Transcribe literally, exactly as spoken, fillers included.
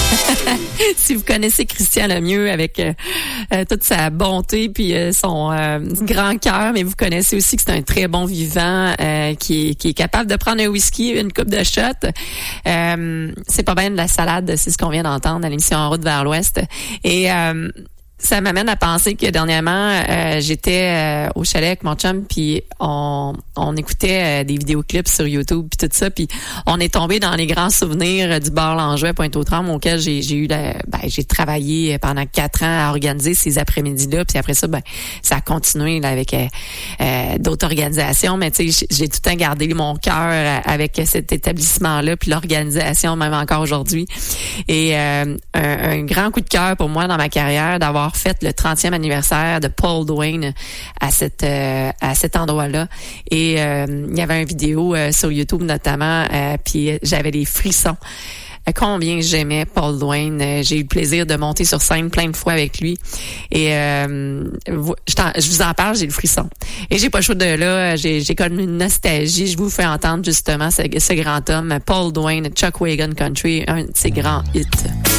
Si vous connaissez Christian Lemieux avec euh, euh, toute sa bonté puis euh, son euh, grand cœur, mais vous connaissez aussi que c'est un très bon vivant euh, qui, est, qui est capable de prendre un whisky, une coupe de shot. Euh, c'est pas bien de la salade, c'est ce qu'on vient d'entendre à l'émission En route vers l'Ouest. Et euh, ça m'amène à penser que dernièrement, euh, j'étais euh, au chalet avec mon chum, puis on, on écoutait euh, des vidéoclips sur YouTube, puis tout ça, puis on est tombé dans les grands souvenirs du bar L'Enjeu à Pointe-aux-Trembles, auquel j'ai, j'ai eu la, ben, j'ai travaillé pendant quatre ans à organiser ces après-midi-là, puis après ça, ben, ça a continué là, avec euh, euh, d'autres organisations, mais tu sais, j'ai tout le temps gardé mon cœur avec cet établissement-là, puis l'organisation, même encore aujourd'hui. Et euh, un, un grand coup de cœur pour moi dans ma carrière d'avoir fait le trentième anniversaire de Paul Dwayne à cette euh, à cet endroit-là. Et euh, il y avait une vidéo euh, sur YouTube notamment, euh, puis j'avais des frissons. Combien j'aimais Paul Dwayne. J'ai eu le plaisir de monter sur scène plein de fois avec lui. Et euh, je, je vous en parle, j'ai le frisson. Et j'ai pas le choix de là, j'ai, j'ai comme une nostalgie. Je vous fais entendre justement ce, ce grand homme, Paul Dwayne, Chuck Wagon Country, un de ses grands hits.